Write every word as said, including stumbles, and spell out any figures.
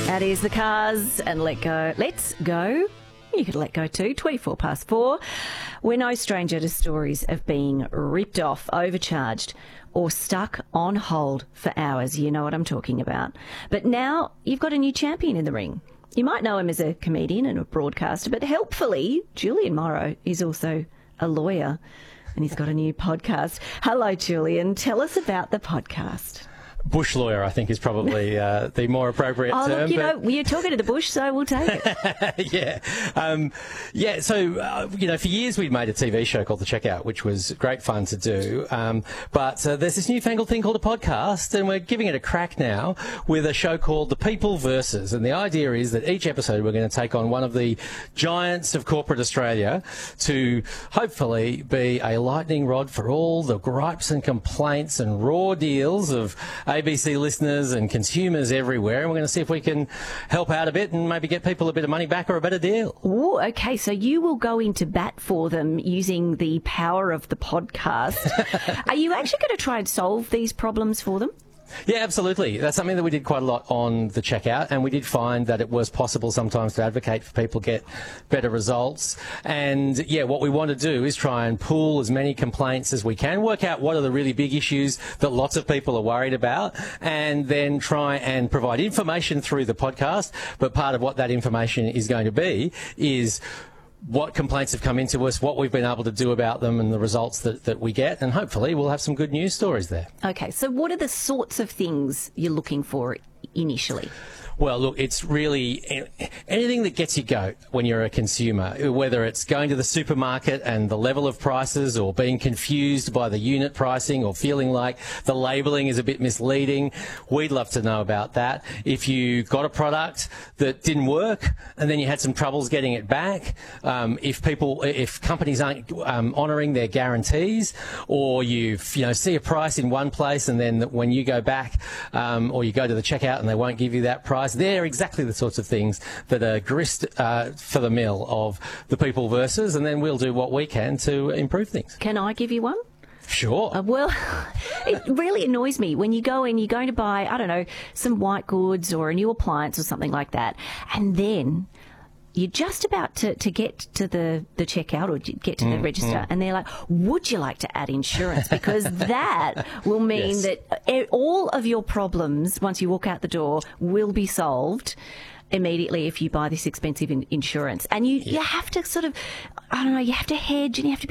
That is the Cars and Let Go. Let's go. You could let go too. twenty-four past four. We're no stranger to stories of being ripped off, overcharged, or stuck on hold for hours. You know what I'm talking about. But now you've got a new champion in the ring. You might know him as a comedian and a broadcaster, but helpfully, Julian Morrow is also a lawyer and he's got a new podcast. Hello, Julian. Tell us about the podcast. Bush lawyer, I think, is probably uh, the more appropriate oh, term. Look, you but... know, you're talking to the bush, so we'll take it. yeah. Um, yeah, so, uh, you know, for years we'd made a T V show called The Checkout, which was great fun to do. Um, but uh, there's this newfangled thing called a podcast, and we're giving it a crack now with a show called The People Versus. And the idea is that each episode we're going to take on one of the giants of corporate Australia to hopefully be a lightning rod for all the gripes and complaints and raw deals of A B C listeners and consumers everywhere, and we're going to see if we can help out a bit and maybe get people a bit of money back or a better deal. Oh, okay. So you will go into bat for them using the power of the podcast. Are you actually going to try and solve these problems for them? Yeah, absolutely. That's something that we did quite a lot on The Checkout, and we did find that it was possible sometimes to advocate for people get better results. And, yeah, what we want to do is try and pool as many complaints as we can, work out what are the really big issues that lots of people are worried about, and then try and provide information through the podcast. But part of what that information is going to be is what complaints have come into us, what we've been able to do about them, and the results that, that we get, and hopefully we'll have some good news stories there. Okay, so what are the sorts of things you're looking for initially? Well, look, it's really anything that gets you go when you're a consumer, whether it's going to the supermarket and the level of prices, or being confused by the unit pricing, or feeling like the labelling is a bit misleading. We'd love to know about that. If you got a product that didn't work and then you had some troubles getting it back, um, if people, if companies aren't um, honouring their guarantees, or you you know see a price in one place and then when you go back um, or you go to the checkout and they won't give you that price. They're exactly the sorts of things that are grist uh, for the mill of The People Versus, and then we'll do what we can to improve things. Can I give you one? Sure. Uh, well, it really annoys me when you go in, you're going to buy, I don't know, some white goods or a new appliance or something like that, and then you're just about to, to get to the, the checkout or get to the mm, register, mm. and they're like, would you like to add insurance? Because that will mean yes. that all of your problems, once you walk out the door, will be solved immediately if you buy this expensive in- insurance. And you, yeah. you have to sort of, I don't know, you have to hedge and you have to be